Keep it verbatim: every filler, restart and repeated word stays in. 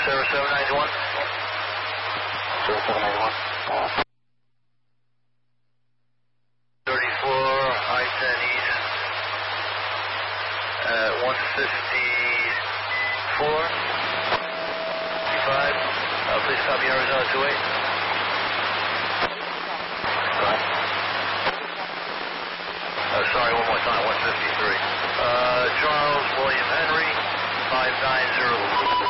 zero seven nine one. zero seven nine one. thirty-four, I ten East, uh, one fifty-four, fifty-five, uh, please copy Arizona two eight. Right. Uh, sorry, one more time, one fifty-three. Uh, Charles William Henry, five nine zero.